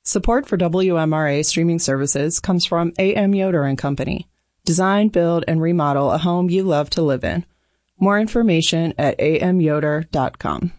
Support for WMRA streaming services comes from A.M. Yoder and Company. Design, build, and remodel a home you love to live in. More information at amyoder.com.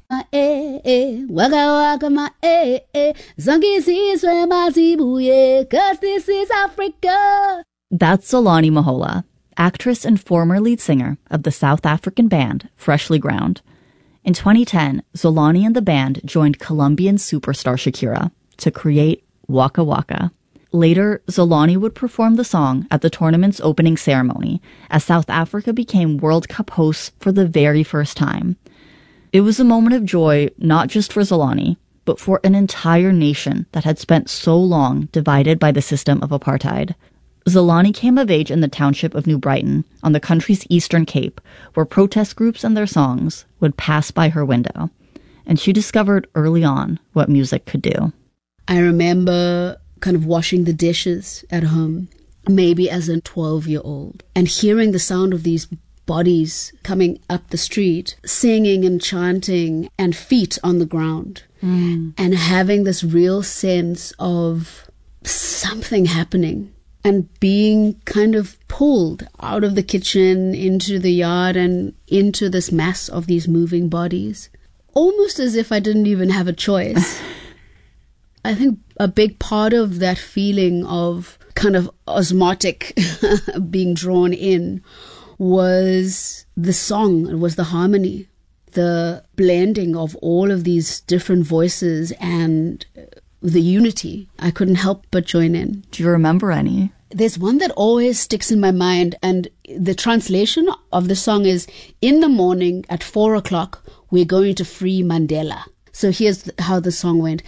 This is Africa. That's Zolani Mahola, actress and former lead singer of the South African band Freshly Ground. In 2010, Zolani and the band joined Colombian superstar Shakira to create Waka Waka. Later, Zolani would perform the song at the tournament's opening ceremony as South Africa became World Cup hosts for the very first time. It was a moment of joy not just for Zolani, but for an entire nation that had spent so long divided by the system of apartheid. Zolani came of age in the township of New Brighton on the country's eastern cape, where protest groups and their songs would pass by her window. And she discovered early on what music could do. I remember kind of washing the dishes at home, maybe as a 12-year-old, and hearing the sound of these bodies coming up the street, singing and chanting, and feet on the ground, and having this real sense of something happening, and being kind of pulled out of the kitchen into the yard and into this mass of these moving bodies, almost as if I didn't even have a choice. I think a big part of that feeling of kind of osmotic being drawn in was the song, it was the harmony, the blending of all of these different voices and the unity. I couldn't help but join in. Do you remember any? There's one that always sticks in my mind, and the translation of the song is, "In the morning at 4 o'clock, we're going to free Mandela." So here's how the song went.